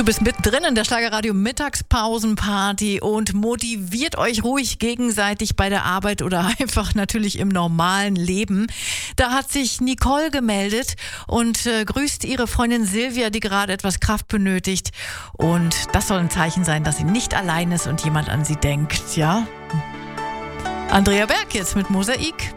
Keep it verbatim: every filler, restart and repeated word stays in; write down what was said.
bist mittendrin in der Schlagerradio Mittagspausenparty und motiviert euch ruhig gegenseitig bei der Arbeit oder einfach natürlich im normalen Leben. Da hat sich Nicole gemeldet und äh, grüßt ihre Freundin Silvia, die gerade etwas Kraft benötigt. Und das soll ein Zeichen sein, dass sie nicht allein ist und jemand an sie denkt, ja? Andrea Berg jetzt mit Mosaik.